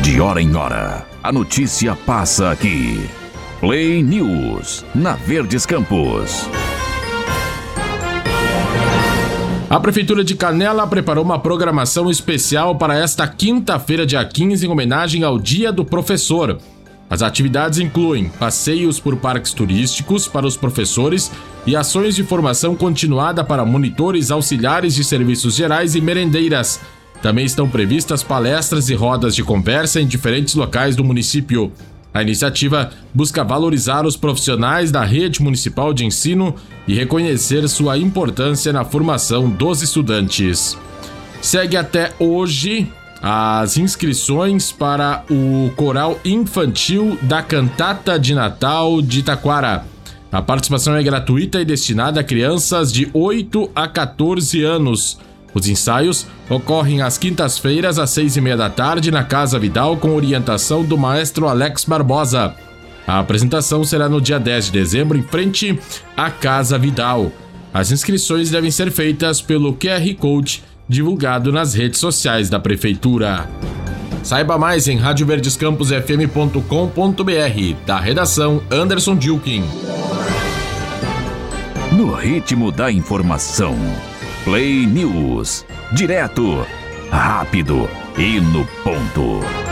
De hora em hora, a notícia passa aqui. Play News, na Verdes Campos. A Prefeitura de Canela preparou uma programação especial para esta quinta-feira, dia 15, em homenagem ao Dia do Professor. As atividades incluem passeios por parques turísticos para os professores e ações de formação continuada para monitores, auxiliares de serviços gerais e merendeiras. Também estão previstas palestras e rodas de conversa em diferentes locais do município. A iniciativa busca valorizar os profissionais da rede municipal de ensino e reconhecer sua importância na formação dos estudantes. Segue até hoje as inscrições para o Coral Infantil da Cantata de Natal de Taquara. A participação é gratuita e destinada a crianças de 8 a 14 anos. Os ensaios ocorrem às quintas-feiras, às 6h30 da tarde, na Casa Vidal, com orientação do maestro Alex Barbosa. A apresentação será no dia 10 de dezembro, em frente à Casa Vidal. As inscrições devem ser feitas pelo QR Code divulgado nas redes sociais da Prefeitura. Saiba mais em radioverdescamposfm.com.br. Da redação, Anderson Dilkin. No ritmo da informação. Play News. Direto, rápido e no ponto.